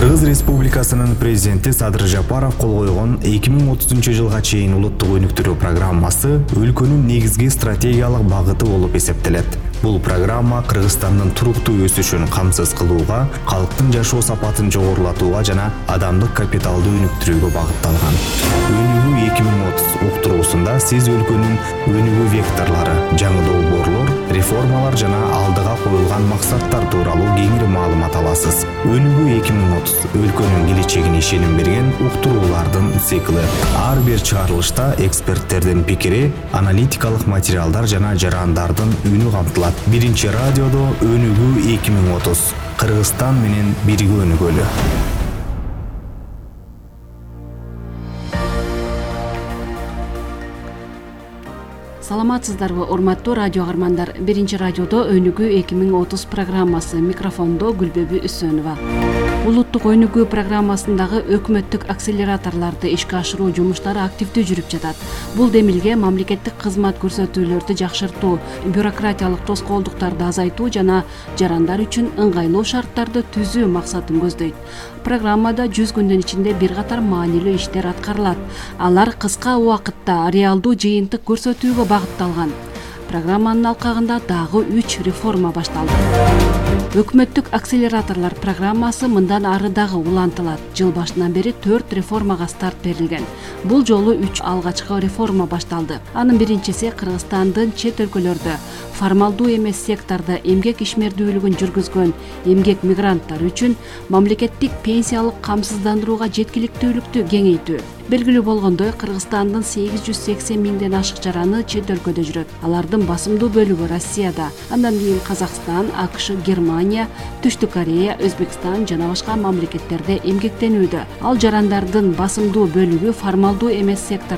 Кыргыз Республикасынын президенти Садыр Жапаров кол койгон 2030 жылга чейин улуттук өнүктүрүү программасы өлкөнүн негизги стратегиялык багыты болуп эсептелет. Бул программа Кыргызстандын туруктуу өсүшүн камсыз кылууга, калктын жашоо сапатын жогорулатууга жана адамдык капиталды өнүктүрүүгө багытталган. Өнүгүү 2030 уктуруусунда сиз өлкөнүн өнүгүү векторлору, жаңы долбоорлор, реформалар жана алдыга коюлган максаттар тууралуу кеңири маалымат аласыз. Өнүгүү 2030 өлкөнүн келечегине ишеним берген уктуруулардын цикли. Ар бир чыгарылышта эксперттердин пикири, аналитикалык материалдар жана жарандардын үнү камтылат. Биринчи радиодо Өнүгүү 2030. Кыргызстан менен бирге өнүгөлү. Саламатсыздарбы, урматтуу радио каармандар. Биринчи радиодо Өнүгүү 2030 программасы, микрофондо Гүлбөбү Үсөнова. Улуттук өнүгүү программасындагы өкмөттүк акселераторлорду ишке ашыруу жумуштары активдүү жүрүп жатат. Бул демилге мамлекеттик кызмат көрсөтүүлөрдү жакшыртуу, бюрократиялык тоскоолдуктарды азайтуу жана жарандар үчүн ыңгайлуу шарттарды түзүү максатын көздөйт. Программада 100 күндүн ичинде бир катар маанилүү иштер аткарылат. Алар кыска убакытта реалдуу жыйынтык көрсөтүүгө багытталган. Программанын алкагында дагы 3 реформа башталды. Өкмөттүк акселераторлор программасы мындан ары дагы улантылат. Жыл башынан бери 4 реформага старт берилген. Бул жолу 3 алгачкы реформа башталды. Анын биринчиси Кыргызстандын чет өлкөлөрдө формалдуу эмес сектордо эмгек ишмердүүлүгүн жүргүзгөн эмгек мигранттар үчүн мамлекеттик пенсиялык камсыздандырууга жеткиликтүүлүктү кеңейтүү. Белгилүү болгондой, Кыргызстандын 880 миңден ашык жараны чет өлкөдө жүрөт. Алардын басымдуу бөлүгү Россияда, андан кийин Казакстан, АКШ, Германия, Түштүк Корея, Өзбекстан жана башка мамлекеттерде эмгектенүүдө. Ал жарандардын басымдуу бөлүгү формалдуу эмес сектор